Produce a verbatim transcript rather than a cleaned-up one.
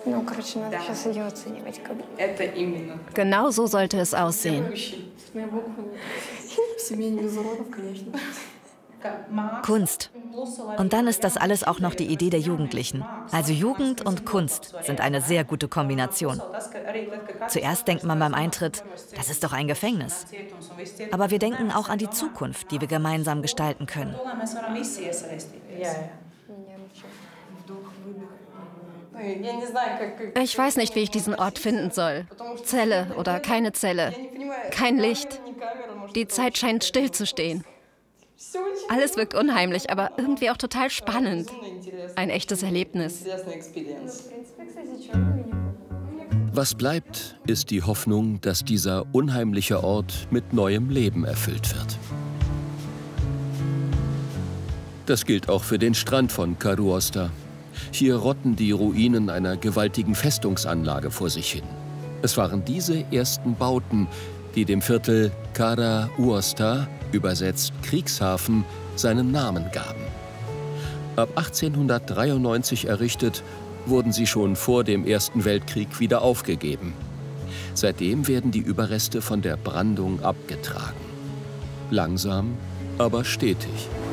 Genau so sollte es aussehen. Kunst. Und dann ist das alles auch noch die Idee der Jugendlichen. Also Jugend und Kunst sind eine sehr gute Kombination. Zuerst denkt man beim Eintritt, das ist doch ein Gefängnis. Aber wir denken auch an die Zukunft, die wir gemeinsam gestalten können. Ich weiß nicht, wie ich diesen Ort finden soll. Zelle oder keine Zelle. Kein Licht. Die Zeit scheint still zu stehen. Alles wirkt unheimlich, aber irgendwie auch total spannend. Ein echtes Erlebnis. Was bleibt, ist die Hoffnung, dass dieser unheimliche Ort mit neuem Leben erfüllt wird. Das gilt auch für den Strand von Karuosta. Hier rotten die Ruinen einer gewaltigen Festungsanlage vor sich hin. Es waren diese ersten Bauten, die dem Viertel Kara-Uosta, übersetzt Kriegshafen, seinen Namen gaben. Ab achtzehnhundertdreiundneunzig errichtet, wurden sie schon vor dem Ersten Weltkrieg wieder aufgegeben. Seitdem werden die Überreste von der Brandung abgetragen. Langsam, aber stetig.